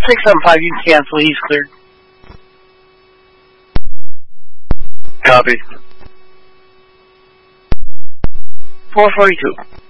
675, you can cancel. He's cleared. Copy. 442.